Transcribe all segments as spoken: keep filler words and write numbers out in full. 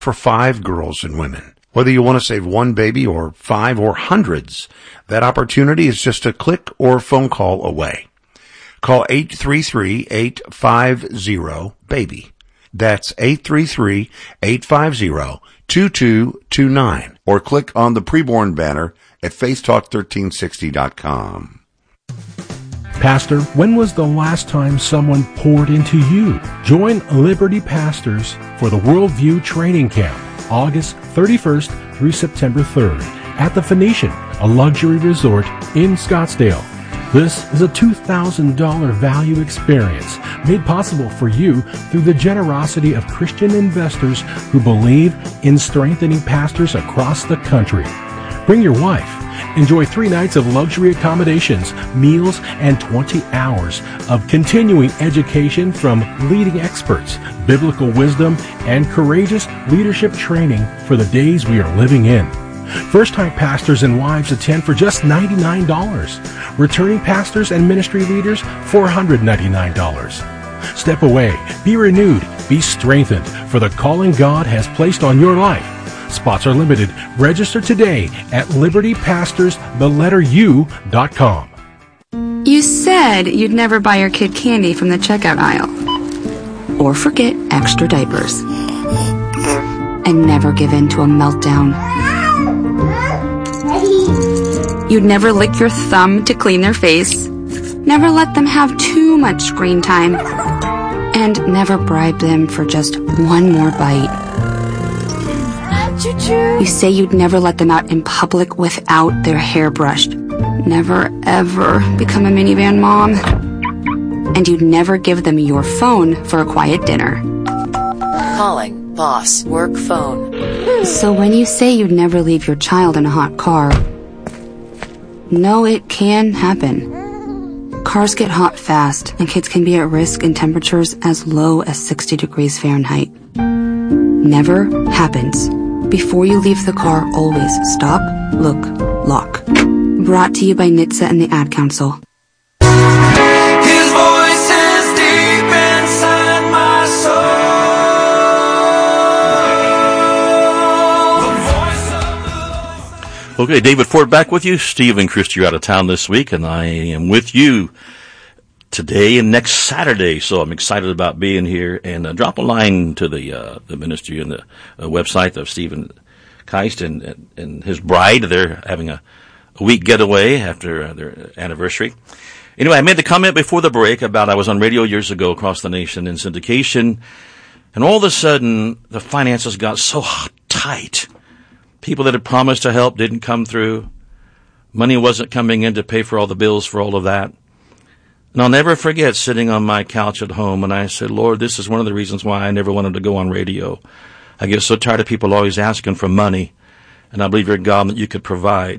for five girls and women. Whether you want to save one baby or five or hundreds, that opportunity is just a click or phone call away. Call eight three three, eight five zero, BABY. That's eight three three, eight five zero, two two two nine. Or click on the preborn banner at faith talk thirteen sixty dot com. Pastor, when was the last time someone poured into you? Join Liberty Pastors for the Worldview Training Camp, August thirty-first through September third, at the Phoenician, a luxury resort in Scottsdale. This is a two thousand dollars value experience made possible for you through the generosity of Christian investors who believe in strengthening pastors across the country. Bring your wife. Enjoy three nights of luxury accommodations, meals, and twenty hours of continuing education from leading experts, biblical wisdom, and courageous leadership training for the days we are living in. First-time pastors and wives attend for just ninety-nine dollars. Returning pastors and ministry leaders, four hundred ninety-nine dollars. Step away, be renewed, be strengthened for the calling God has placed on your life. Spots are limited. Register today at liberty pastors the letter U dot com. You said you'd never buy your kid candy from the checkout aisle. Or forget extra diapers. And never give in to a meltdown. You'd never lick your thumb to clean their face. Never let them have too much screen time. And never bribe them for just one more bite. You say you'd never let them out in public without their hair brushed. Never, ever become a minivan mom. And you'd never give them your phone for a quiet dinner. Calling boss work phone. So when you say you'd never leave your child in a hot car, no, it can happen. Cars get hot fast, and kids can be at risk in temperatures as low as sixty degrees Fahrenheit. Never happens. Before you leave the car, always stop, look, lock. Brought to you by N H T S A and the Ad Council. His voice is deep inside my soul. Okay, David Ford back with you. Steve and Christy are out of town this week, and I am with you today and next Saturday, so I'm excited about being here. And uh, drop a line to the uh, the ministry and the uh, website of Stephen Keist and, and, and his bride. They're having a, a week getaway after uh, their anniversary. Anyway, I made the comment before the break about I was on radio years ago across the nation in syndication, and all of a sudden the finances got so tight. People that had promised to help didn't come through. Money wasn't coming in to pay for all the bills for all of that. And I'll never forget sitting on my couch at home, and I said, Lord, this is one of the reasons why I never wanted to go on radio. I get so tired of people always asking for money, and I believe you're God that you could provide.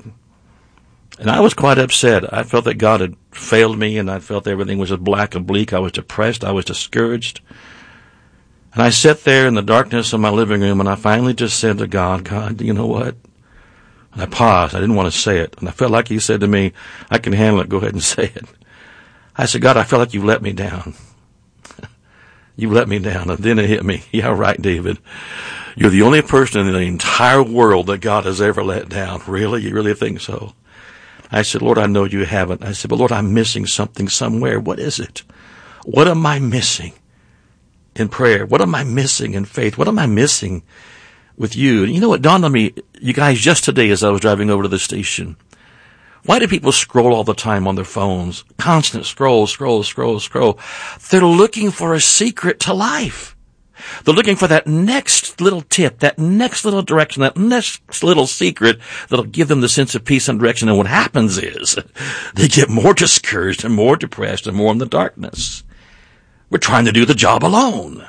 And I was quite upset. I felt that God had failed me, and I felt everything was just black and bleak. I was depressed. I was discouraged. And I sat there in the darkness of my living room, and I finally just said to God, God, you know what? And I paused. I didn't want to say it. And I felt like he said to me, I can handle it. Go ahead and say it. I said, God, I feel like you've let me down. You've let me down. And then it hit me. Yeah, right, David. You're the only person in the entire world that God has ever let down. Really? You really think so? I said, Lord, I know you haven't. I said, but Lord, I'm missing something somewhere. What is it? What am I missing in prayer? What am I missing in faith? What am I missing with you? And you know what dawned on me, you guys, just today as I was driving over to the station, why do people scroll all the time on their phones? Constant scroll, scroll, scroll, scroll. They're looking for a secret to life. They're looking for that next little tip, that next little direction, that next little secret that'll give them the sense of peace and direction. And what happens is they get more discouraged and more depressed and more in the darkness. We're trying to do the job alone.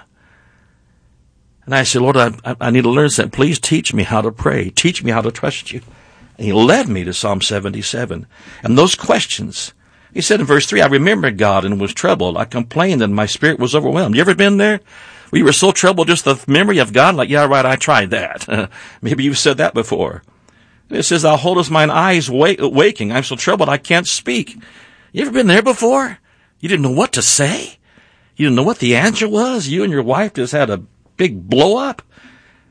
And I said, Lord, I, I need to learn something. Please teach me how to pray. Teach me how to trust you. And he led me to Psalm seventy-seven. And those questions, he said in verse three, I remembered God and was troubled. I complained and my spirit was overwhelmed. You ever been there? Where you were so troubled, just the memory of God, like, yeah, right, I tried that. Maybe you've said that before. And it says, thou holdest mine eyes wake, waking. I'm so troubled I can't speak. You ever been there before? You didn't know what to say? You didn't know what the answer was? You and your wife just had a big blow up?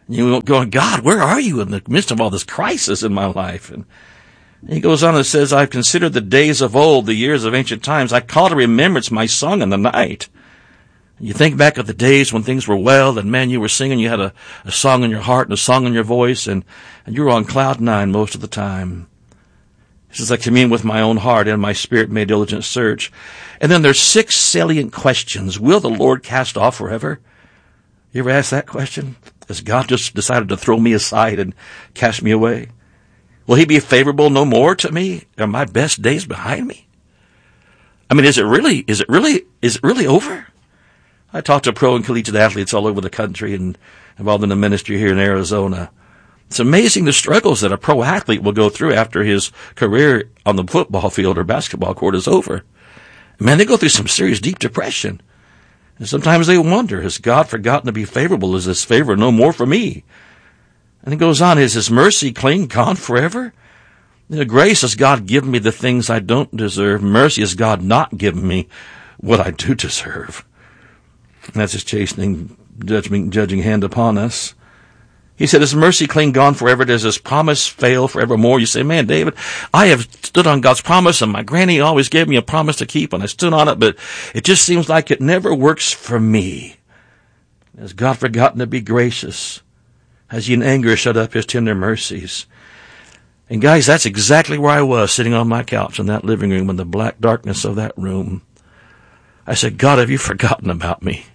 And you're going, God, where are you in the midst of all this crisis in my life? And he goes on and says, I've considered the days of old, the years of ancient times. I call to remembrance my song in the night. You think back of the days when things were well, and man, you were singing, you had a, a song in your heart and a song in your voice, and, and you were on cloud nine most of the time. He says, I commune with my own heart, and my spirit made diligent search. And then there's six salient questions. Will the Lord cast off forever? You ever ask that question? Has God just decided to throw me aside and cast me away? Will he be favorable no more to me? Are my best days behind me? I mean, is it really, is it really, is it really over? I talk to pro and collegiate athletes all over the country and involved in the ministry here in Arizona. It's amazing the struggles that a pro athlete will go through after his career on the football field or basketball court is over. Man, they go through some serious deep depression. And sometimes they wonder, has God forgotten to be favorable? Is this favor no more for me? And it goes on, is his mercy clean gone forever? You know, grace has God given me the things I don't deserve. Mercy has God not given me what I do deserve. And that's his chastening, judging, judging hand upon us. He said, is mercy clean gone forever? Does his promise fail forevermore? You say, man, David, I have stood on God's promise, and my granny always gave me a promise to keep, and I stood on it, but it just seems like it never works for me. Has God forgotten to be gracious? Has he in anger shut up his tender mercies? And guys, that's exactly where I was, sitting on my couch in that living room in the black darkness of that room. I said, God, have you forgotten about me?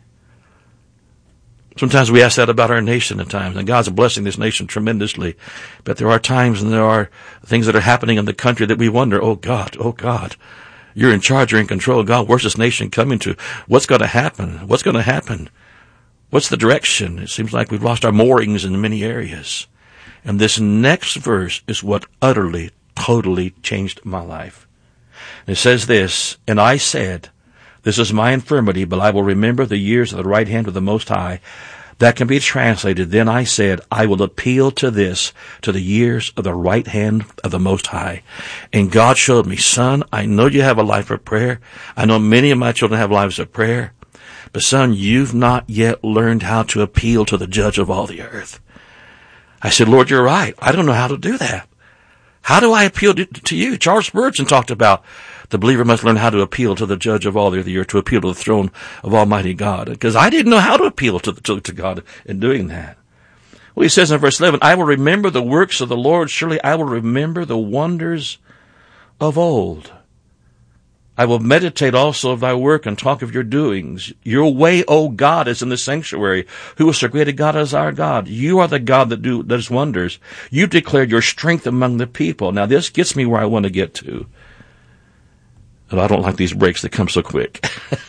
Sometimes we ask that about our nation at times, and God's blessing this nation tremendously. But there are times and there are things that are happening in the country that we wonder, oh God, oh God, you're in charge, you're in control. God, where's this nation coming to? What's going to happen? What's going to happen? What's the direction? It seems like we've lost our moorings in many areas. And this next verse is what utterly, totally changed my life. And it says this, and I said, this is my infirmity, but I will remember the years of the right hand of the Most High. That can be translated, then I said, I will appeal to this, to the years of the right hand of the Most High. And God showed me, son, I know you have a life of prayer. I know many of my children have lives of prayer. But son, you've not yet learned how to appeal to the judge of all the earth. I said, Lord, you're right. I don't know how to do that. How do I appeal to, to you? Charles Spurgeon talked about the believer must learn how to appeal to the judge of all the earth, to appeal to the throne of Almighty God. Because I didn't know how to appeal to, to, to God in doing that. Well, he says in verse eleven, I will remember the works of the Lord. Surely I will remember the wonders of old. I will meditate also of thy work and talk of your doings. Your way, O God, is in the sanctuary. Who is so great a God as our God? You are the God that do, does wonders. You declared your strength among the people. Now this gets me where I want to get to. But I don't like these breaks that come so quick.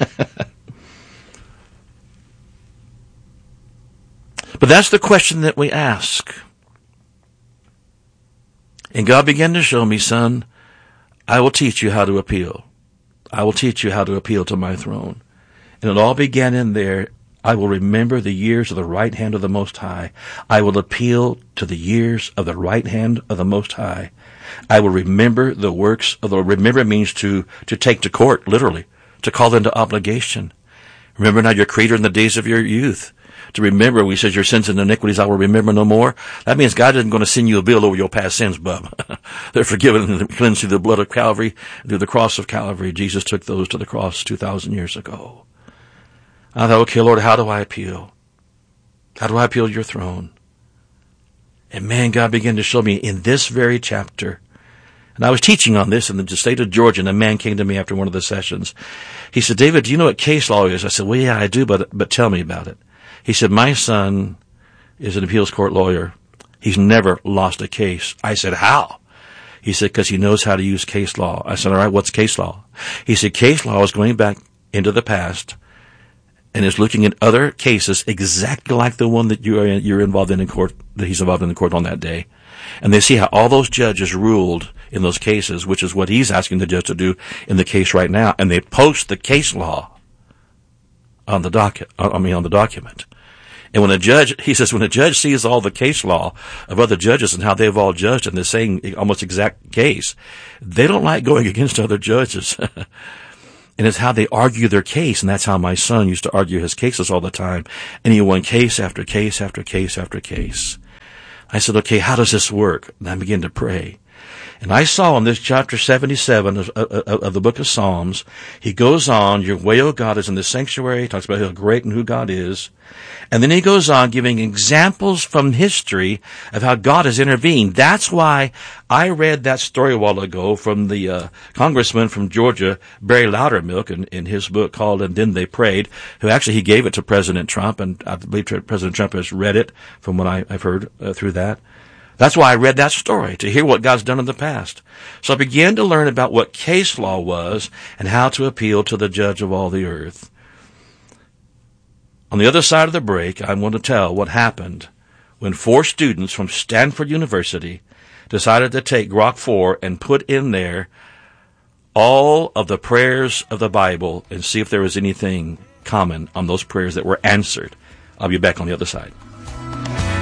But that's the question that we ask. And God began to show me, son, I will teach you how to appeal. I will teach you how to appeal to my throne. And it all began in there. I will remember the years of the right hand of the Most High. I will appeal to the years of the right hand of the Most High. I will remember the works of the, remember means to, to take to court, literally, to call into obligation. Remember now your Creator in the days of your youth. To remember, we says your sins and iniquities I will remember no more. That means God isn't going to send you a bill over your past sins, bub. They're forgiven and cleansed through the blood of Calvary, through the cross of Calvary. Jesus took those to the cross two thousand years ago. I thought, okay, Lord, how do I appeal? How do I appeal to your throne? And man, God began to show me in this very chapter. And I was teaching on this in the state of Georgia, and a man came to me after one of the sessions. He said, David, do you know what case law is? I said, well, yeah, I do, but, but tell me about it. He said, my son is an appeals court lawyer. He's never lost a case. I said, how? He said, because he knows how to use case law. I said, all right, what's case law? He said, case law is going back into the past and is looking at other cases exactly like the one that you are, you're involved in in court, that he's involved in the court on that day. And they see how all those judges ruled in those cases, which is what he's asking the judge to do in the case right now. And they post the case law on the docket, I mean, on the document. And when a judge, he says, when a judge sees all the case law of other judges and how they've all judged in the same almost exact case, they don't like going against other judges. And it's how they argue their case, and that's how my son used to argue his cases all the time. And he won case after case after case after case. I said, okay, how does this work? And I began to pray. And I saw in this chapter seventy-seven of, of, of the book of Psalms, he goes on, your way, O God, is in the sanctuary. He talks about how great and who God is. And then he goes on giving examples from history of how God has intervened. That's why I read that story a while ago from the uh, congressman from Georgia, Barry Loudermilk, in, in his book called And Then They Prayed, who actually he gave it to President Trump, and I believe President Trump has read it from what I, I've heard uh, through that. That's why I read that story, to hear what God's done in the past. So I began to learn about what case law was and how to appeal to the judge of all the earth. On the other side of the break, I want to tell what happened when four students from Stanford University decided to take Grok four and put in there all of the prayers of the Bible and see if there was anything common on those prayers that were answered. I'll be back on the other side.